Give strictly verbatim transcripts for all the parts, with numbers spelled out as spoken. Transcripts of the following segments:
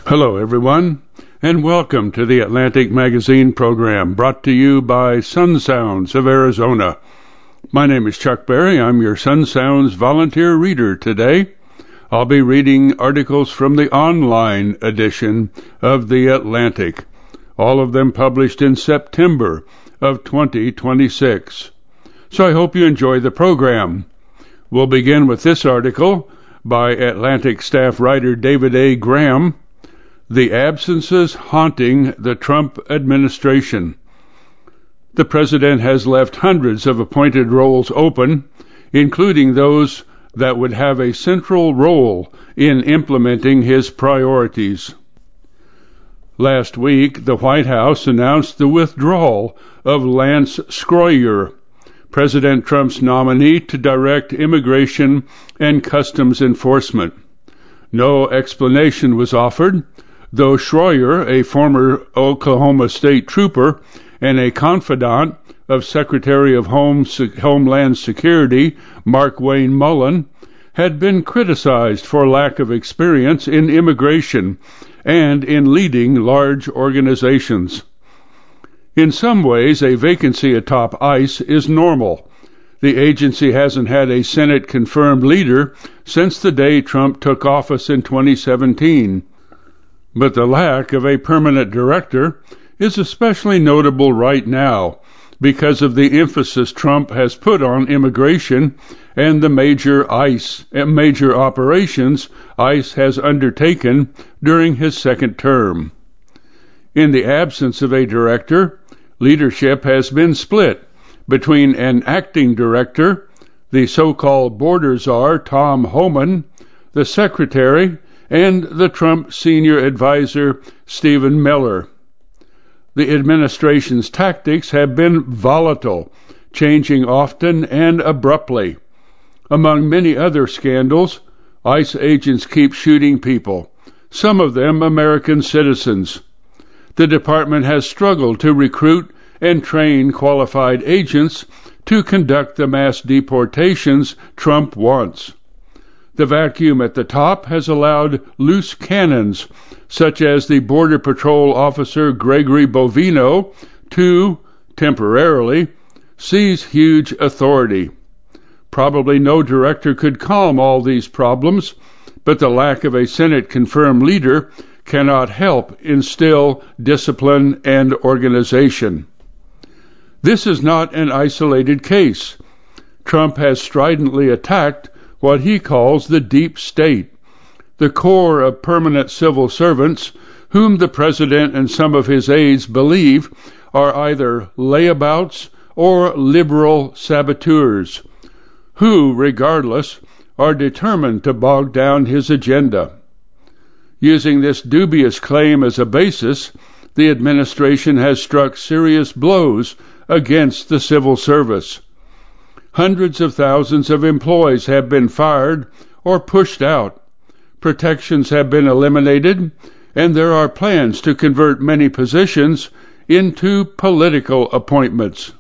Hello, everyone, and welcome to the Atlantic Magazine program brought to you by Sun Sounds of Arizona. My name is Chuck Berry. I'm your Sun Sounds volunteer reader today. I'll be reading articles from the online edition of the Atlantic, all of them published in September of twenty twenty-six. So I hope you enjoy the program. We'll begin with this article by Atlantic staff writer David A. Graham, "The Absences Haunting the Trump Administration." The president has left hundreds of appointed roles open, including those that would have a central role in implementing his priorities. Last week, the White House announced the withdrawal of Lance Schroyer, President Trump's nominee to direct immigration and customs enforcement. No explanation was offered, though Schroyer, a former Oklahoma State trooper and a confidant of Secretary of Home, Homeland Security Mark Wayne Mullen, had been criticized for lack of experience in immigration and in leading large organizations. In some ways, a vacancy atop ICE is normal. The agency hasn't had a Senate-confirmed leader since the day Trump took office in twenty seventeen. But the lack of a permanent director is especially notable right now because of the emphasis Trump has put on immigration and the major ICE major operations ICE has undertaken during his second term. In the absence of a director, leadership has been split between an acting director, the so-called border czar Tom Homan, the secretary, and the Trump senior advisor Stephen Miller. The administration's tactics have been volatile, changing often and abruptly. Among many other scandals, ICE agents keep shooting people, some of them American citizens. The department has struggled to recruit and train qualified agents to conduct the mass deportations Trump wants. The vacuum at the top has allowed loose cannons, such as the Border Patrol officer Gregory Bovino, to, temporarily, seize huge authority. Probably no director could calm all these problems, but the lack of a Senate-confirmed leader cannot help instill discipline and organization. This is not an isolated case. Trump has stridently attacked what he calls the deep state, the core of permanent civil servants whom the president and some of his aides believe are either layabouts or liberal saboteurs, who, regardless, are determined to bog down his agenda. Using this dubious claim as a basis, the administration has struck serious blows against the civil service. Hundreds of thousands of employees have been fired or pushed out. Protections have been eliminated, and there are plans to convert many positions into political appointments.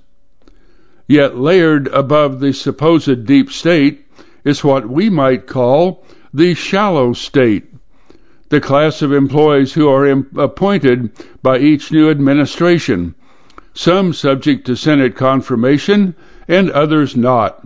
Yet layered above the supposed deep state is what we might call the shallow state, the class of employees who are im- appointed by each new administration, some subject to Senate confirmation and others not.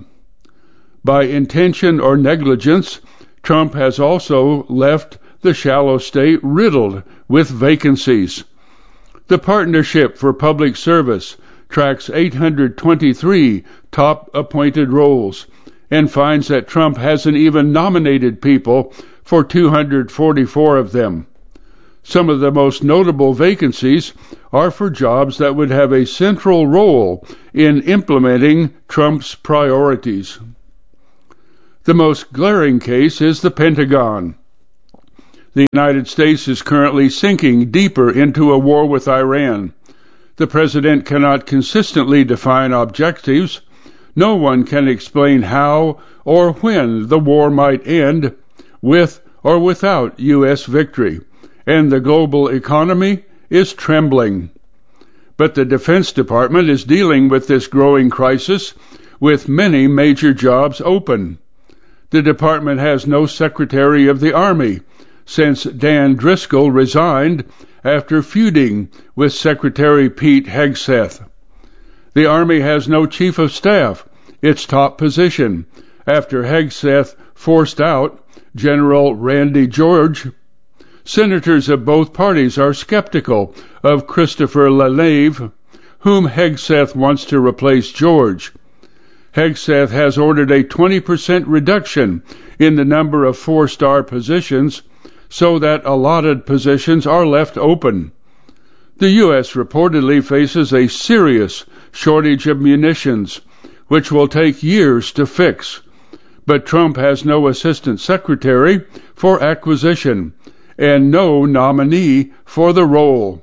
By intention or negligence, Trump has also left the shallow state riddled with vacancies. The Partnership for Public Service tracks eight hundred twenty-three top appointed roles and finds that Trump hasn't even nominated people for two hundred forty-four of them. Some of the most notable vacancies are for jobs that would have a central role in implementing Trump's priorities. The most glaring case is the Pentagon. The United States is currently sinking deeper into a war with Iran. The president cannot consistently define objectives. No one can explain how or when the war might end, with or without U S victory, and the global economy is trembling. But the Defense Department is dealing with this growing crisis with many major jobs open. The department has no Secretary of the Army, since Dan Driscoll resigned after feuding with Secretary Pete Hegseth. The Army has no chief of staff, its top position, after Hegseth forced out General Randy George. Senators of both parties are skeptical of Christopher LaNave, whom Hegseth wants to replace George. Hegseth has ordered a twenty percent reduction in the number of four-star positions so that allotted positions are left open. The U S reportedly faces a serious shortage of munitions, which will take years to fix. But Trump has no assistant secretary for acquisition and no nominee for the role.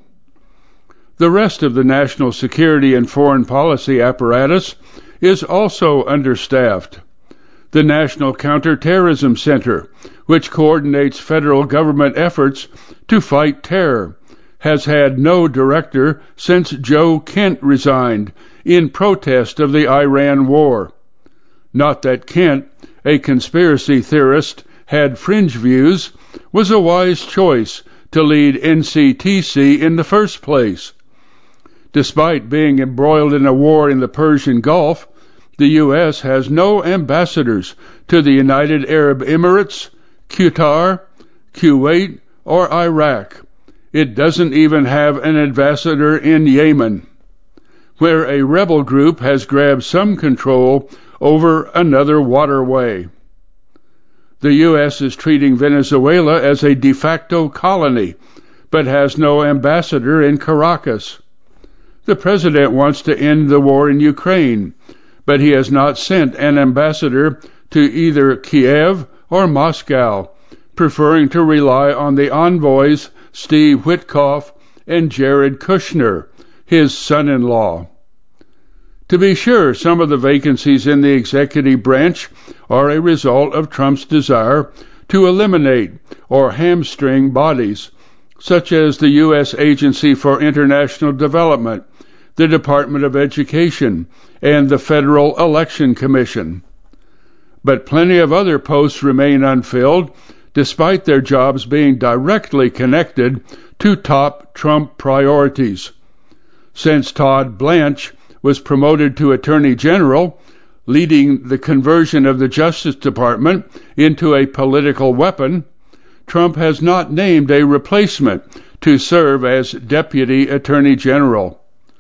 The rest of the national security and foreign policy apparatus is also understaffed. The National Counterterrorism Center, which coordinates federal government efforts to fight terror, has had no director since Joe Kent resigned in protest of the Iran war. Not that Kent, a conspiracy theorist, had fringe views, was a wise choice to lead N C T C in the first place. Despite being embroiled in a war in the Persian Gulf, the U S has no ambassadors to the United Arab Emirates, Qatar, Kuwait, or Iraq. It doesn't even have an ambassador in Yemen, where a rebel group has grabbed some control over another waterway. The U S is treating Venezuela as a de facto colony, but has no ambassador in Caracas. The president wants to end the war in Ukraine, but he has not sent an ambassador to either Kiev or Moscow, preferring to rely on the envoys Steve Witkoff and Jared Kushner, his son-in-law. To be sure, some of the vacancies in the executive branch are a result of Trump's desire to eliminate or hamstring bodies, such as the U S Agency for International Development, the Department of Education, and the Federal Election Commission. But plenty of other posts remain unfilled, despite their jobs being directly connected to top Trump priorities. Since Todd Blanche was promoted to Attorney General, leading the conversion of the Justice Department into a political weapon, Trump has not named a replacement to serve as Deputy Attorney General.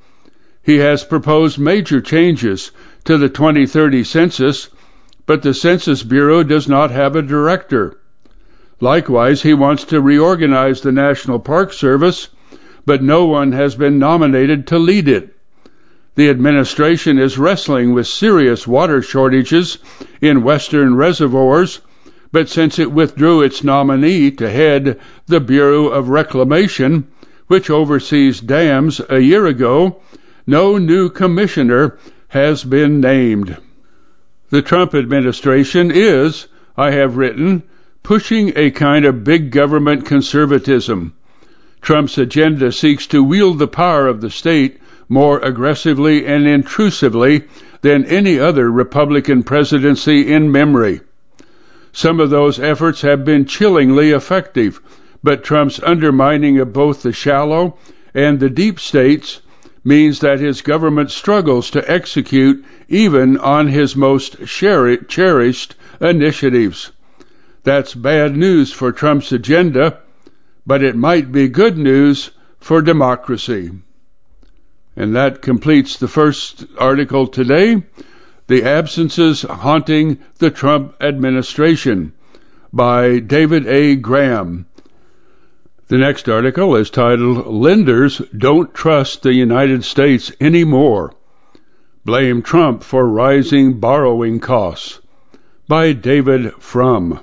He has proposed major changes to the twenty thirty census, but the Census Bureau does not have a director. Likewise, he wants to reorganize the National Park Service, but no one has been nominated to lead it. The administration is wrestling with serious water shortages in western reservoirs, but since it withdrew its nominee to head the Bureau of Reclamation, which oversees dams, a year ago, no new commissioner has been named. The Trump administration is, I have written, pushing a kind of big government conservatism. Trump's agenda seeks to wield the power of the state more aggressively and intrusively than any other Republican presidency in memory. Some of those efforts have been chillingly effective, but Trump's undermining of both the shallow and the deep states means that his government struggles to execute even on his most cherished initiatives. That's bad news for Trump's agenda, but it might be good news for democracy. And that completes the first article today, The Absences Haunting the Trump Administration, by David A. Graham. The next article is titled, Lenders Don't Trust the United States Anymore. Blame Trump for Rising Borrowing Costs, by David Frum.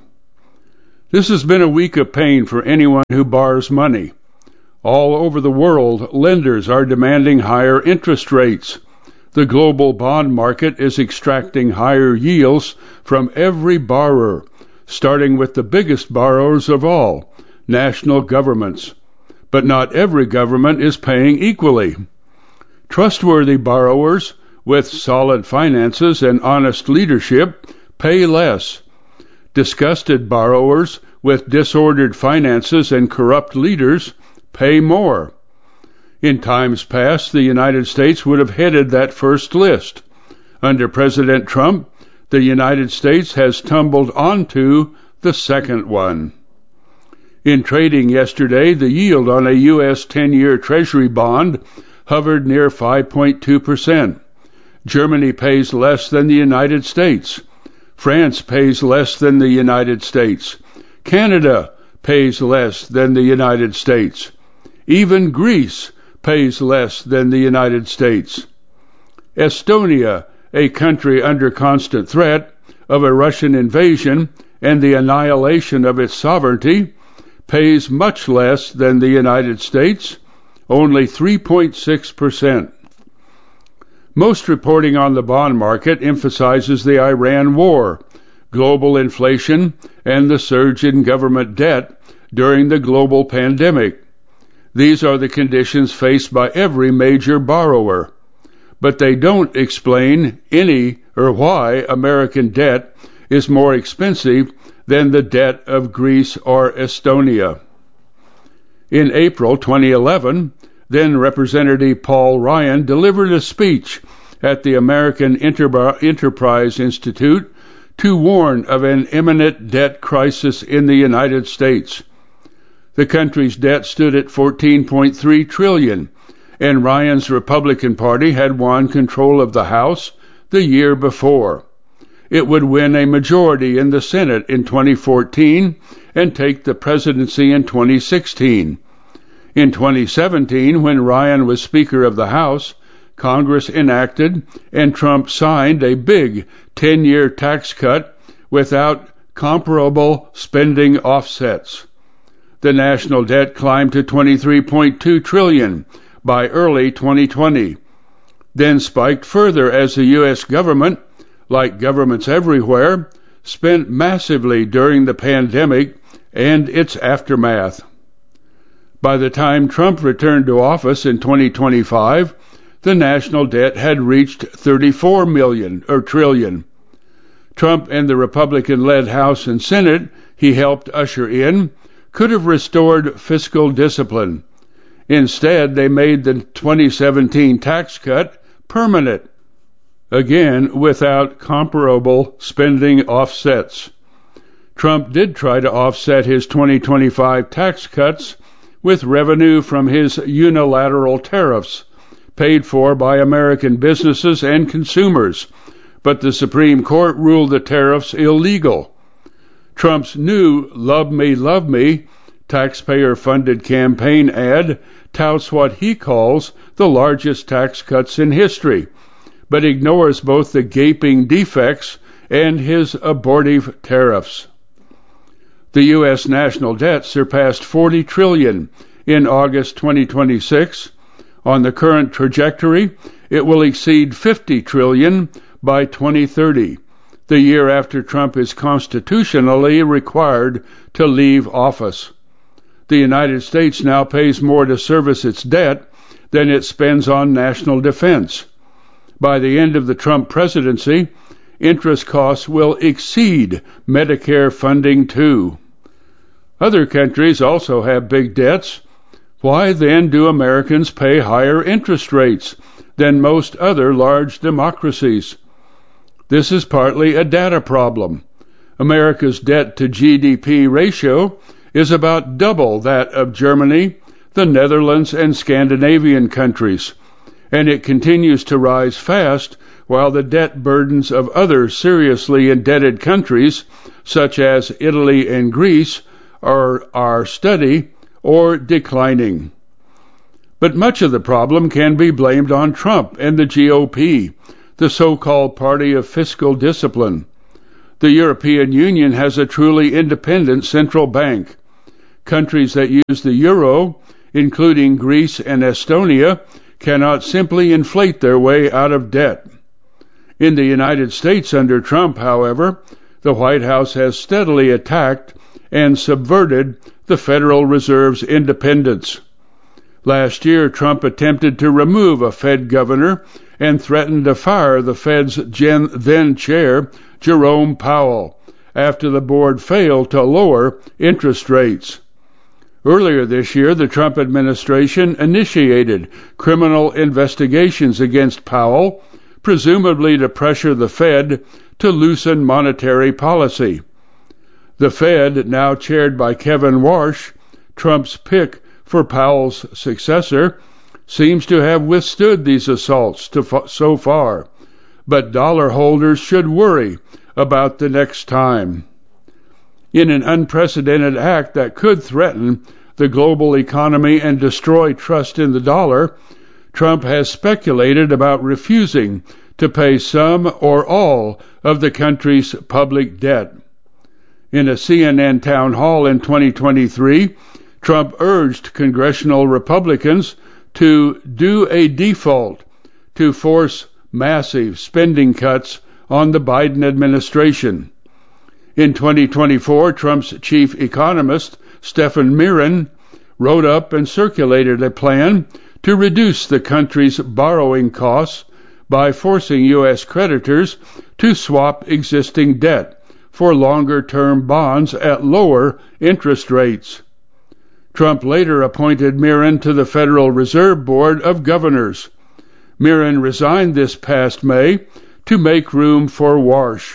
This has been a week of pain for anyone who borrows money. All over the world, lenders are demanding higher interest rates. The global bond market is extracting higher yields from every borrower, starting with the biggest borrowers of all, national governments. But not every government is paying equally. Trustworthy borrowers with solid finances and honest leadership pay less. Disgusted borrowers with disordered finances and corrupt leaders pay more. In times past, the United States would have headed that first list. Under President Trump, the United States has tumbled onto the second one. In trading yesterday, the yield on a U S ten-year Treasury bond hovered near five point two percent. Germany pays less than the United States. France pays less than the United States. Canada pays less than the United States. Even Greece pays less than the United States. Estonia, a country under constant threat of a Russian invasion and the annihilation of its sovereignty, pays much less than the United States, only three point six percent. Most reporting on the bond market emphasizes the Iran war, global inflation, and the surge in government debt during the global pandemic. These are the conditions faced by every major borrower, but they don't explain any or why American debt is more expensive than the debt of Greece or Estonia. In April twenty eleven, then Representative Paul Ryan delivered a speech at the American Inter- Enterprise Institute to warn of an imminent debt crisis in the United States. The country's debt stood at fourteen point three trillion dollars, and Ryan's Republican Party had won control of the House the year before. It would win a majority in the Senate in twenty fourteen and take the presidency in twenty sixteen. In twenty seventeen, when Ryan was Speaker of the House, Congress enacted and Trump signed a big ten-year tax cut without comparable spending offsets. The national debt climbed to twenty-three point two trillion dollars by early twenty twenty, then spiked further as the U S government, like governments everywhere, spent massively during the pandemic and its aftermath. By the time Trump returned to office in twenty twenty-five, the national debt had reached thirty-four million or trillion. Trump and the Republican-led House and Senate he helped usher in could have restored fiscal discipline. Instead, they made the twenty seventeen tax cut permanent, again without comparable spending offsets. Trump did try to offset his twenty twenty-five tax cuts with revenue from his unilateral tariffs, paid for by American businesses and consumers, but the Supreme Court ruled the tariffs illegal. Trump's new Love Me, Love Me taxpayer-funded campaign ad touts what he calls the largest tax cuts in history, but ignores both the gaping defects and his abortive tariffs. The U S national debt surpassed forty trillion dollars in August twenty twenty-six. On the current trajectory, it will exceed fifty trillion dollars by twenty thirty, the year after Trump is constitutionally required to leave office. The United States now pays more to service its debt than it spends on national defense. By the end of the Trump presidency, interest costs will exceed Medicare funding too. Other countries also have big debts. Why then do Americans pay higher interest rates than most other large democracies? This is partly a data problem. America's debt to G D P ratio is about double that of Germany, the Netherlands, and Scandinavian countries, and it continues to rise fast while the debt burdens of other seriously indebted countries, such as Italy and Greece, are, are steady or declining. But much of the problem can be blamed on Trump and the G O P, the so-called party of fiscal discipline. The European Union has a truly independent central bank. Countries that use the euro, including Greece and Estonia, cannot simply inflate their way out of debt. In the United States under Trump, however, the White House has steadily attacked and subverted the Federal Reserve's independence. Last year, Trump attempted to remove a Fed governor and threatened to fire the Fed's then chair, Jerome Powell, after the board failed to lower interest rates. Earlier this year, the Trump administration initiated criminal investigations against Powell, presumably to pressure the Fed to loosen monetary policy. The Fed, now chaired by Kevin Warsh, Trump's pick for Powell's successor, seems to have withstood these assaults to fa- so far, but dollar holders should worry about the next time. In an unprecedented act that could threaten the global economy and destroy trust in the dollar, Trump has speculated about refusing to pay some or all of the country's public debt. In a C N N town hall in twenty twenty-three, Trump urged congressional Republicans to do a default to force massive spending cuts on the Biden administration. In twenty twenty-four, Trump's chief economist, Stephen Miran, wrote up and circulated a plan to reduce the country's borrowing costs by forcing U S creditors to swap existing debt for longer-term bonds at lower interest rates. Trump later appointed Miran to the Federal Reserve Board of Governors. Miran resigned this past May to make room for Warsh.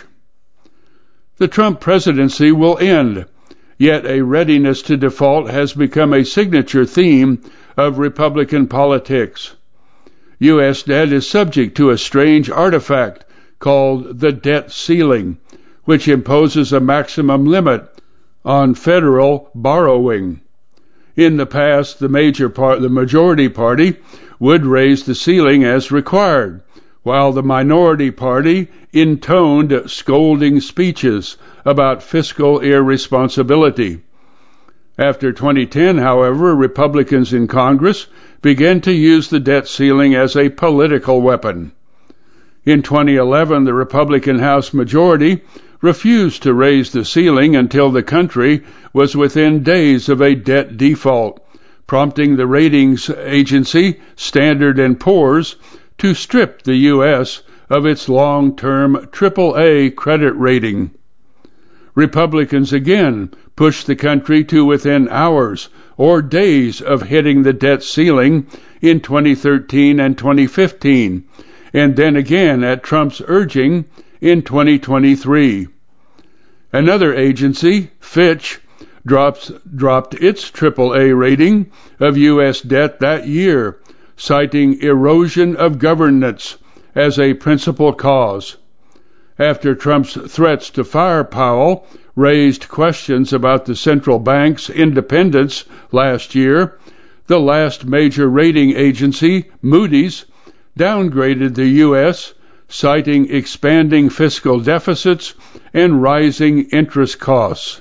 The Trump presidency will end, yet a readiness to default has become a signature theme of Republican politics. U S debt is subject to a strange artifact called the debt ceiling, which imposes a maximum limit on federal borrowing. In the past, the major part, the majority party would raise the ceiling as required, while the minority party intoned scolding speeches about fiscal irresponsibility. After twenty ten, however, Republicans in Congress began to use the debt ceiling as a political weapon. In twenty eleven, the Republican House majority refused to raise the ceiling until the country was within days of a debt default, prompting the ratings agency Standard and Poor's to strip the U S of its long-term triple A credit rating. Republicans again pushed the country to within hours or days of hitting the debt ceiling in twenty thirteen and twenty fifteen, and then again at Trump's urging in twenty twenty-three. Another agency, Fitch, drops, dropped its triple A rating of U S debt that year, citing erosion of governance as a principal cause. After Trump's threats to fire Powell raised questions about the central bank's independence last year, the last major rating agency, Moody's, downgraded the U S, citing expanding fiscal deficits and rising interest costs.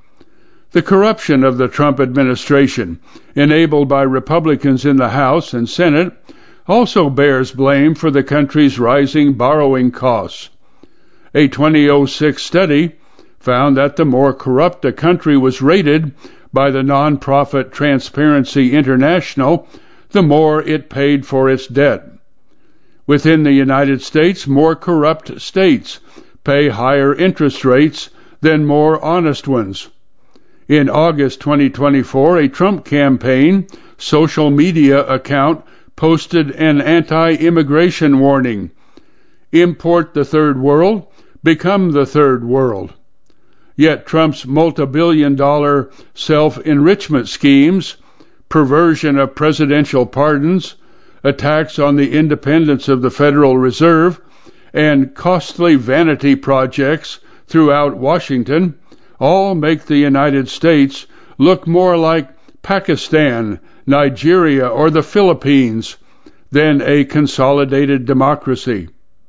The corruption of the Trump administration, enabled by Republicans in the House and Senate, also bears blame for the country's rising borrowing costs. A twenty oh six study found that the more corrupt a country was rated by the nonprofit Transparency International, the more it paid for its debt. Within the United States, more corrupt states pay higher interest rates than more honest ones. In August twenty twenty-four, a Trump campaign social media account posted an anti-immigration warning. Import the third world, become the third world. Yet Trump's multi-billion dollar self-enrichment schemes, perversion of presidential pardons, attacks on the independence of the Federal Reserve, and costly vanity projects throughout Washington all make the United States look more like Pakistan, Nigeria, or the Philippines than a consolidated democracy.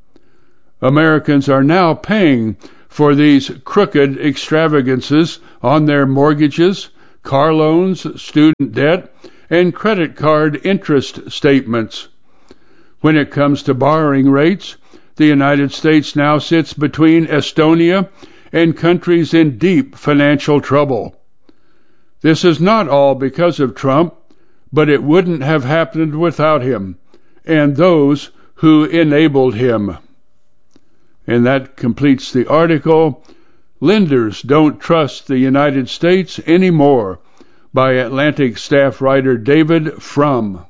Americans are now paying for these crooked extravagances on their mortgages, car loans, student debt, and credit card interest statements. When it comes to borrowing rates, the United States now sits between Estonia and countries in deep financial trouble. This is not all because of Trump, but it wouldn't have happened without him and those who enabled him. And that completes the article. Lenders Don't Trust the United States Anymore by Atlantic staff writer David Frum.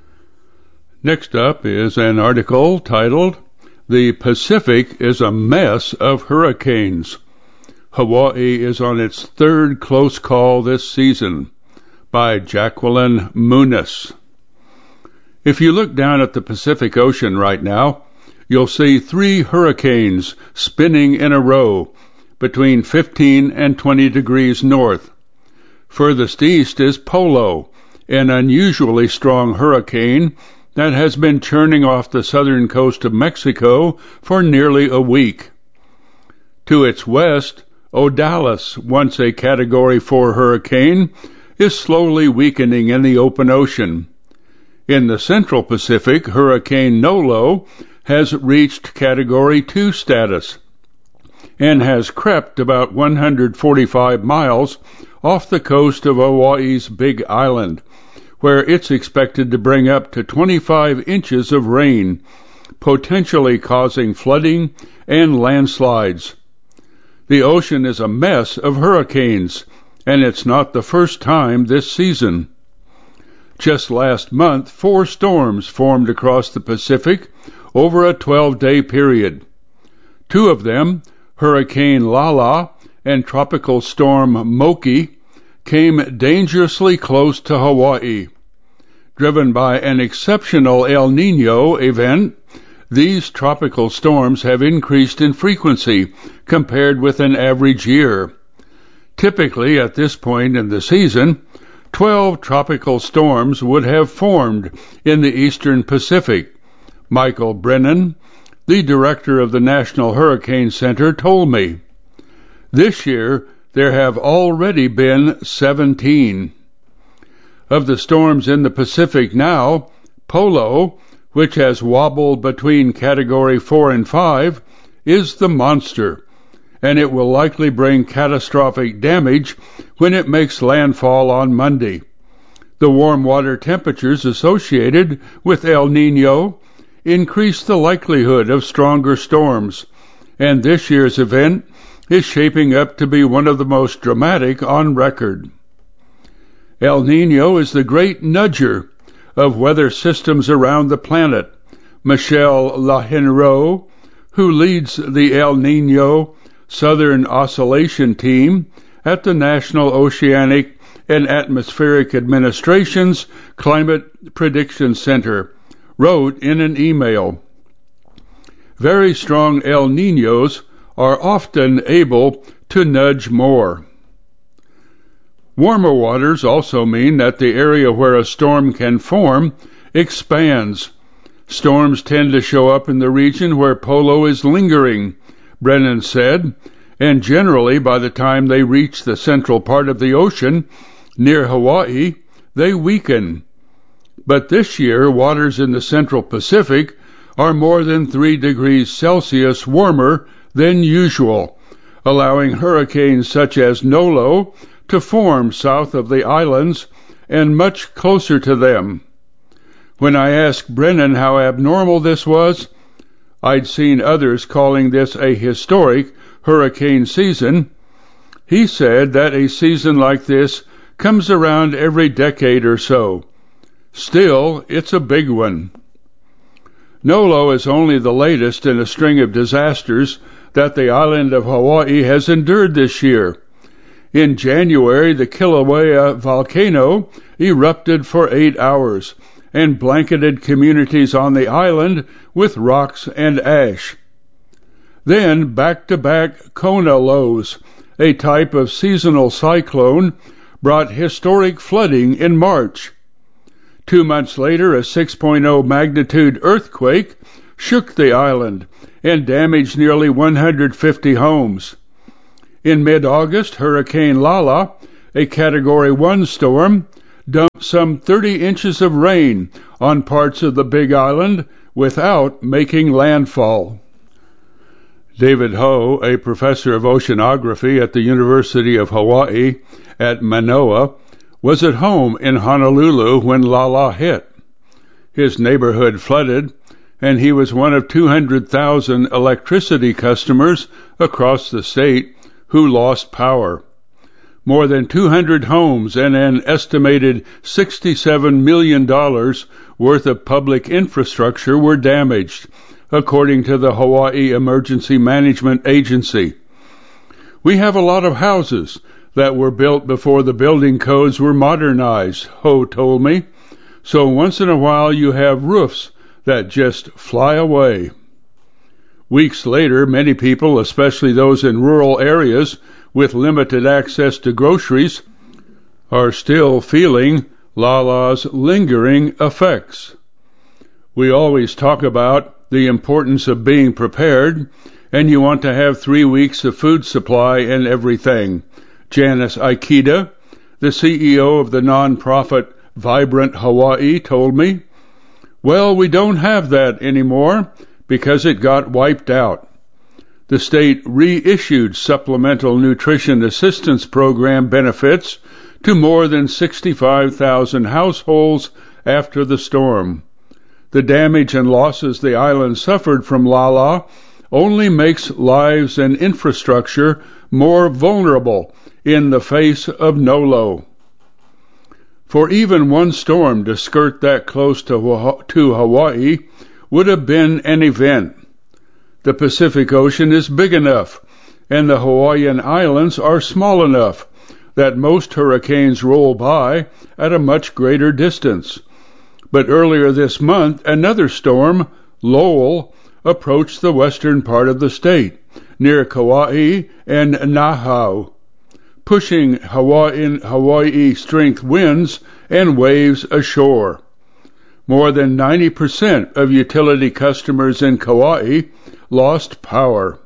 Next up is an article titled, The Pacific is a Mess of Hurricanes. Hawaii is on its third close call this season, by Jacqueline Muniz. If you look down at the Pacific Ocean right now, you'll see three hurricanes spinning in a row between fifteen and twenty degrees north. Furthest east is Polo, an unusually strong hurricane that has been churning off the southern coast of Mexico for nearly a week. To its west, Odalis, once a Category four hurricane, is slowly weakening in the open ocean. In the central Pacific, Hurricane Nolo has reached Category two status and has crept about one hundred forty-five miles off the coast of Hawaii's Big Island, where it's expected to bring up to twenty-five inches of rain, potentially causing flooding and landslides. The ocean is a mess of hurricanes, and it's not the first time this season. Just last month, four storms formed across the Pacific over a twelve-day period. Two of them, Hurricane Lala and Tropical Storm Moki, came dangerously close to Hawaii. Driven by an exceptional El Niño event, these tropical storms have increased in frequency compared with an average year. Typically, at this point in the season, twelve tropical storms would have formed in the eastern Pacific. Michael Brennan, the director of the National Hurricane Center, told me. This year, there have already been seventeen. Of the storms in the Pacific now, Polo, which has wobbled between Category four and five, is the monster, and it will likely bring catastrophic damage when it makes landfall on Monday. The warm water temperatures associated with El Niño increase the likelihood of stronger storms, and this year's event is shaping up to be one of the most dramatic on record. El Niño is the great nudger of weather systems around the planet. Michelle Lahenroe, who leads the El Niño Southern Oscillation Team at the National Oceanic and Atmospheric Administration's Climate Prediction Center, wrote in an email, "Very strong El Niños are often able to nudge more." Warmer waters also mean that the area where a storm can form expands. Storms tend to show up in the region where Polo is lingering, Brennan said, and generally by the time they reach the central part of the ocean, near Hawaii, they weaken. But this year, waters in the central Pacific are more than three degrees Celsius warmer than usual, allowing hurricanes such as Nolo to form south of the islands and much closer to them. When I asked Brennan how abnormal this was, I'd seen others calling this a historic hurricane season. He said that a season like this comes around every decade or so. Still, it's a big one. Nolo is only the latest in a string of disasters that the island of Hawaii has endured this year. In January, the Kilauea volcano erupted for eight hours and blanketed communities on the island with rocks and ash. Then, back-to-back Kona lows, a type of seasonal cyclone, brought historic flooding in March. Two months later, a six point oh magnitude earthquake shook the island and damaged nearly one hundred fifty homes. In mid-August, Hurricane Lala, a Category one storm, dumped some thirty inches of rain on parts of the Big Island without making landfall. David Ho, a professor of oceanography at the University of Hawaii at Manoa, was at home in Honolulu when Lala hit. His neighborhood flooded, and he was one of two hundred thousand electricity customers across the state who lost power. More than two hundred homes and an estimated sixty-seven million dollars worth of public infrastructure were damaged, according to the Hawaii Emergency Management Agency. We have a lot of houses that were built before the building codes were modernized, Ho told me. So once in a while you have roofs that just fly away. Weeks later, many people, especially those in rural areas with limited access to groceries, are still feeling Lala's lingering effects. We always talk about the importance of being prepared, and you want to have three weeks of food supply and everything. Janice Ikeda, the C E O of the nonprofit Vibrant Hawaii, told me. Well, we don't have that anymore because it got wiped out. The state reissued supplemental nutrition assistance program benefits to more than sixty-five thousand households after the storm. The damage and losses the island suffered from Lala only makes lives and infrastructure more vulnerable in the face of Nolo. For even one storm to skirt that close to, to Hawaii would have been an event. The Pacific Ocean is big enough, and the Hawaiian Islands are small enough that most hurricanes roll by at a much greater distance. But earlier this month, another storm, Lowell, approached the western part of the state, near Kauai and Nahau, pushing Hawaiian Hawaii-strength winds and waves ashore. More than ninety percent of utility customers in Kauai lost power.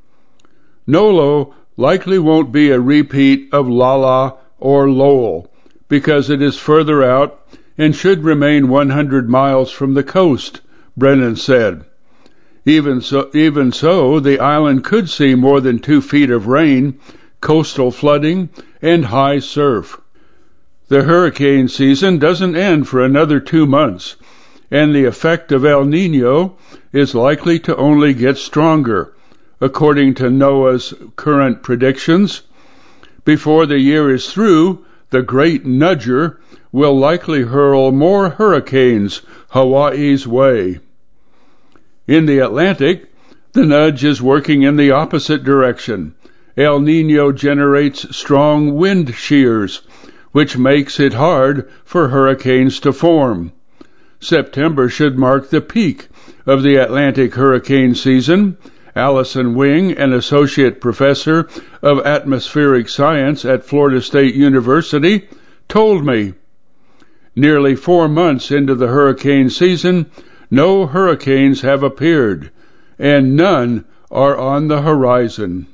Nolo likely won't be a repeat of Lala or Lowell, because it is further out and should remain one hundred miles from the coast, Brennan said. Even so, even so, the island could see more than two feet of rain, coastal flooding, and high surf. The hurricane season doesn't end for another two months, and the effect of El Niño is likely to only get stronger, according to NOAA's current predictions. Before the year is through, the Great Nudger will likely hurl more hurricanes Hawaii's way. In the Atlantic, the nudge is working in the opposite direction. El Niño generates strong wind shears, which makes it hard for hurricanes to form. September should mark the peak of the Atlantic hurricane season. Allison Wing, an associate professor of atmospheric science at Florida State University, told me. Nearly four months into the hurricane season, no hurricanes have appeared, and none are on the horizon.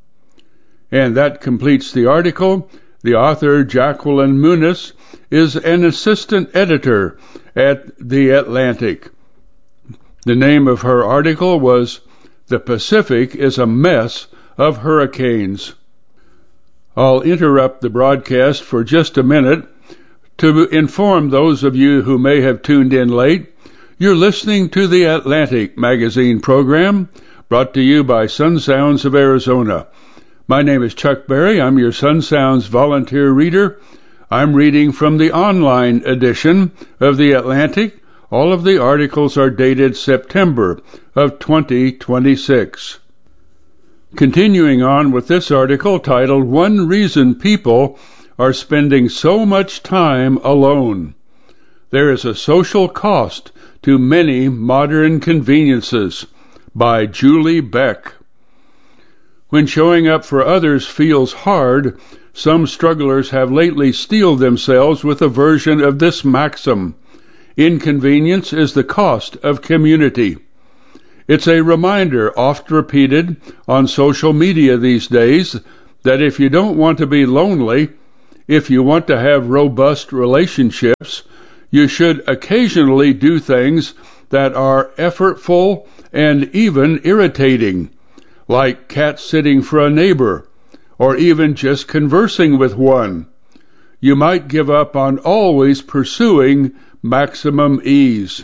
And that completes the article. The author, Jacqueline Muniz, is an assistant editor at The Atlantic. The name of her article was "The Pacific is a Mess of Hurricanes." I'll interrupt the broadcast for just a minute to inform those of you who may have tuned in late. You're listening to the Atlantic Magazine program, brought to you by Sun Sounds of Arizona. My name is Chuck Berry. I'm your Sun Sounds volunteer reader. I'm reading from the online edition of The Atlantic. All of the articles are dated September of twenty twenty-six. Continuing on with this article titled, "One Reason People Are Spending So Much Time Alone." There is a social cost to many modern conveniences, by Julie Beck. When showing up for others feels hard, some strugglers have lately steeled themselves with a version of this maxim: inconvenience is the cost of community. It's a reminder, oft repeated on social media these days, that if you don't want to be lonely, if you want to have robust relationships, you should occasionally do things that are effortful and even irritating, like cat-sitting for a neighbor, or even just conversing with one. You might give up on always pursuing maximum ease.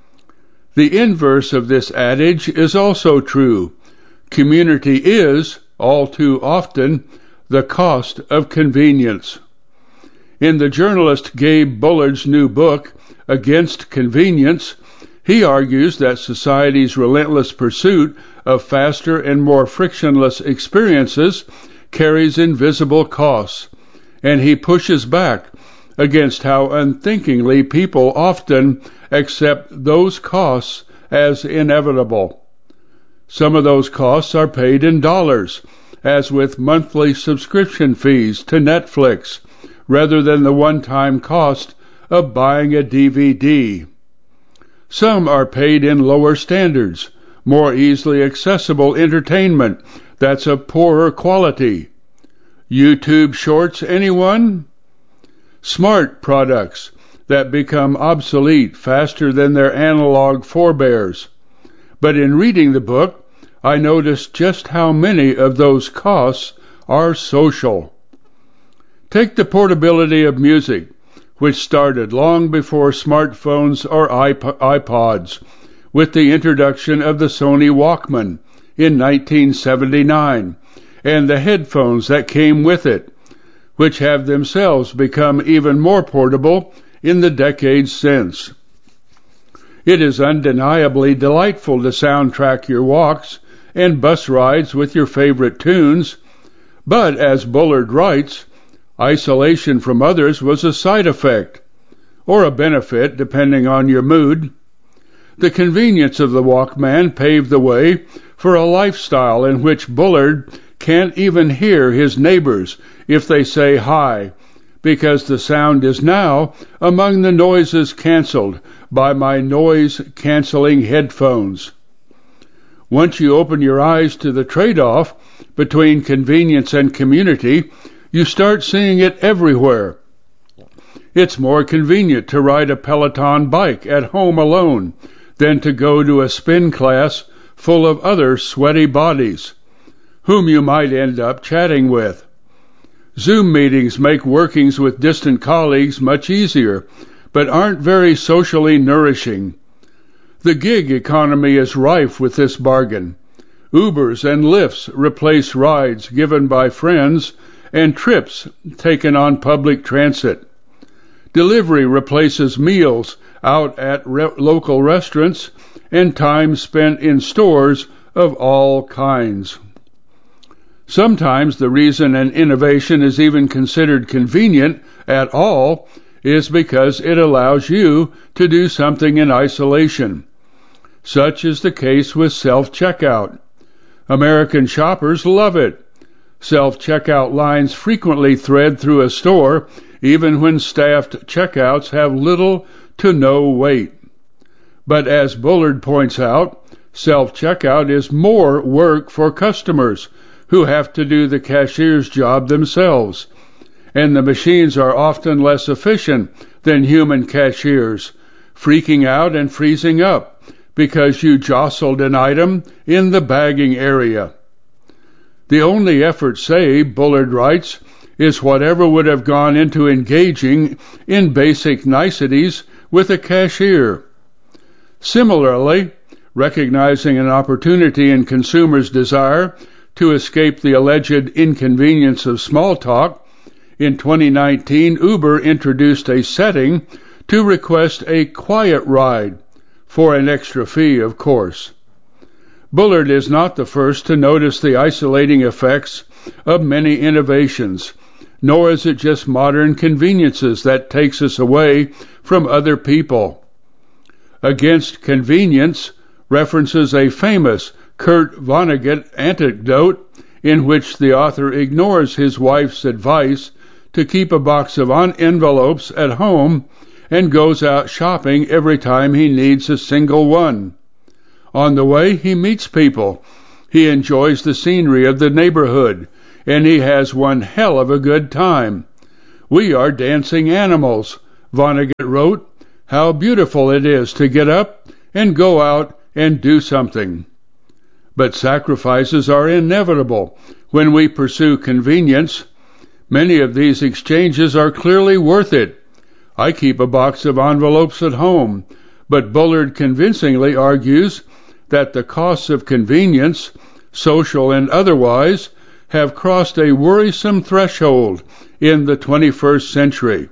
The inverse of this adage is also true. Community is all too often, the cost of convenience. In the journalist Gabe Bullard's new book, Against Convenience, he argues that society's relentless pursuit of faster and more frictionless experiences carries invisible costs, and he pushes back against how unthinkingly people often accept those costs as inevitable. Some of those costs are paid in dollars, as with monthly subscription fees to Netflix, rather than the one-time cost of buying a D V D. Some are paid in lower standards, more easily accessible entertainment that's of poorer quality. YouTube Shorts, anyone? Smart products that become obsolete faster than their analog forebears. But in reading the book, I noticed just how many of those costs are social. Take the portability of music, which started long before smartphones or iPods, with the introduction of the Sony Walkman in nineteen seventy-nine, and the headphones that came with it, which have themselves become even more portable in the decades since. It is undeniably delightful to soundtrack your walks and bus rides with your favorite tunes, but as Bullard writes, isolation from others was a side effect, or a benefit depending on your mood. The convenience of the Walkman paved the way for a lifestyle in which Bullard can't even hear his neighbors if they say hi, because the sound is now among the noises canceled by my noise-canceling headphones. Once you open your eyes to the trade-off between convenience and community, you start seeing it everywhere. It's more convenient to ride a Peloton bike at home alone than to go to a spin class full of other sweaty bodies, whom you might end up chatting with. Zoom meetings make workings with distant colleagues much easier, but aren't very socially nourishing. The gig economy is rife with this bargain. Ubers and Lyfts replace rides given by friends and trips taken on public transit. Delivery replaces meals out at re- local restaurants and time spent in stores of all kinds. Sometimes the reason an innovation is even considered convenient at all is because it allows you to do something in isolation. Such is the case with self-checkout. American shoppers love it. Self-checkout lines frequently thread through a store, even when staffed checkouts have little to no wait. But as Bullard points out, self-checkout is more work for customers who have to do the cashier's job themselves, and the machines are often less efficient than human cashiers, freaking out and freezing up because you jostled an item in the bagging area. The only effort saved, Bullard writes, is whatever would have gone into engaging in basic niceties with a cashier. Similarly, recognizing an opportunity in consumers' desire to escape the alleged inconvenience of small talk, in twenty nineteen Uber introduced a setting to request a quiet ride, for an extra fee, of course. Bullard is not the first to notice the isolating effects of many innovations, nor is it just modern conveniences that takes us away from other people. Against Convenience references a famous Kurt Vonnegut anecdote in which the author ignores his wife's advice to keep a box of envelopes at home and goes out shopping every time he needs a single one. On the way, he meets people. He enjoys the scenery of the neighborhood, and he has one hell of a good time. We are dancing animals, Vonnegut wrote. How beautiful it is to get up and go out and do something. But sacrifices are inevitable when we pursue convenience. Many of these exchanges are clearly worth it. I keep a box of envelopes at home, but Bullard convincingly argues that the costs of convenience, social and otherwise, have crossed a worrisome threshold in the twenty-first century.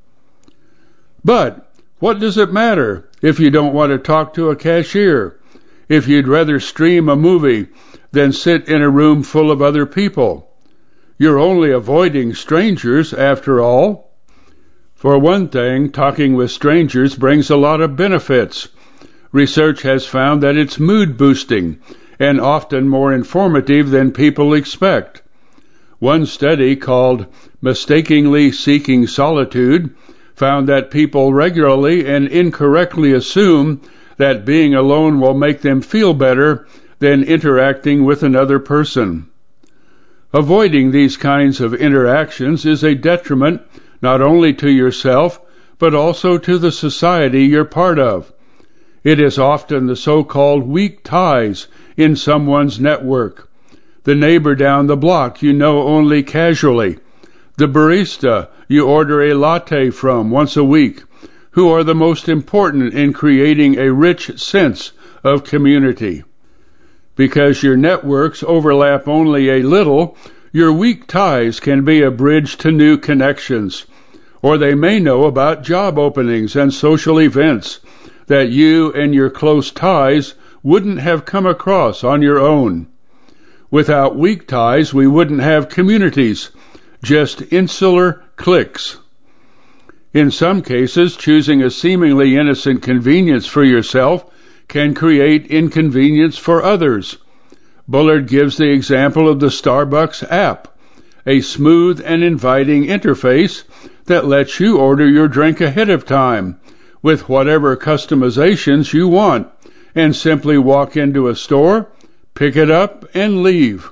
But what does it matter if you don't want to talk to a cashier, if you'd rather stream a movie than sit in a room full of other people? You're only avoiding strangers, after all. For one thing, talking with strangers brings a lot of benefits. Research has found that it's mood-boosting and often more informative than people expect. One study, called Mistakenly Seeking Solitude, found that people regularly and incorrectly assume that being alone will make them feel better than interacting with another person. Avoiding these kinds of interactions is a detriment not only to yourself, but also to the society you're part of. It is often the so-called weak ties in someone's network. The neighbor down the block you know only casually. The barista you order a latte from once a week, who are the most important in creating a rich sense of community. Because your networks overlap only a little, your weak ties can be a bridge to new connections, or they may know about job openings and social events that you and your close ties wouldn't have come across on your own. Without weak ties, we wouldn't have communities, just insular cliques. In some cases, choosing a seemingly innocent convenience for yourself can create inconvenience for others. Bullard gives the example of the Starbucks app, a smooth and inviting interface that lets you order your drink ahead of time with whatever customizations you want, and simply walk into a store, pick it up, and leave.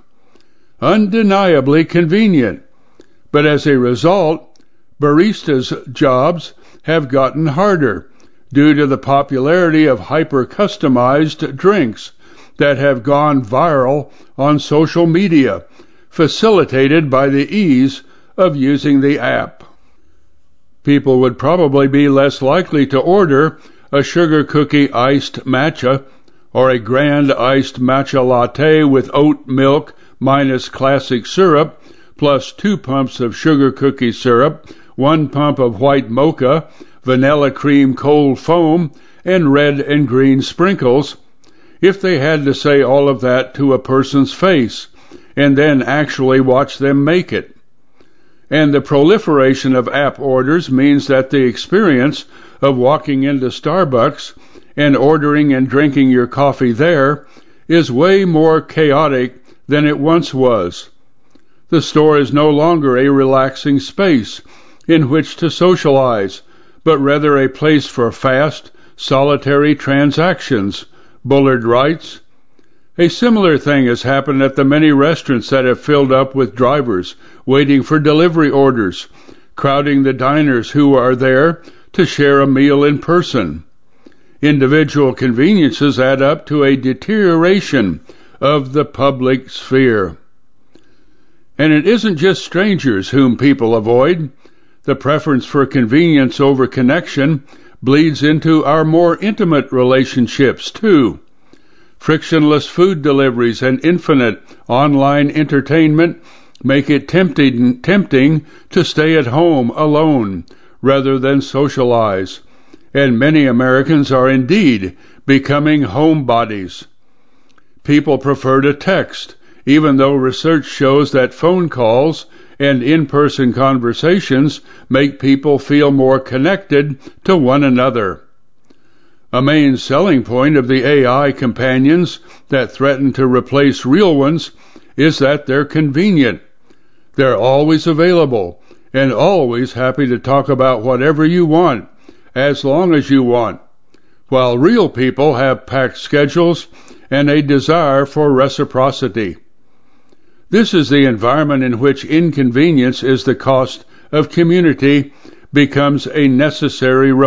Undeniably convenient. But as a result, baristas' jobs have gotten harder due to the popularity of hyper-customized drinks that have gone viral on social media, facilitated by the ease of using the app. People would probably be less likely to order a sugar cookie iced matcha or a grand iced matcha latte with oat milk minus classic syrup, plus two pumps of sugar cookie syrup, one pump of white mocha, vanilla cream cold foam, and red and green sprinkles, if they had to say all of that to a person's face, and then actually watch them make it. And the proliferation of app orders means that the experience of walking into Starbucks and ordering and drinking your coffee there is way more chaotic than it once was. The store is no longer a relaxing space in which to socialize, but rather a place for fast, solitary transactions, Bullard writes. A similar thing has happened at the many restaurants that have filled up with drivers waiting for delivery orders, crowding the diners who are there to share a meal in person. Individual conveniences add up to a deterioration of the public sphere. And it isn't just strangers whom people avoid. The preference for convenience over connection bleeds into our more intimate relationships, too. Frictionless food deliveries and infinite online entertainment make it tempting, tempting to stay at home alone rather than socialize. And many Americans are indeed becoming homebodies. People prefer to text, even though research shows that phone calls and in-person conversations make people feel more connected to one another. A main selling point of the A I companions that threaten to replace real ones is that they're convenient. They're always available and always happy to talk about whatever you want, as long as you want, while real people have packed schedules and a desire for reciprocity. This is the environment in which inconvenience is the cost of community becomes a necessary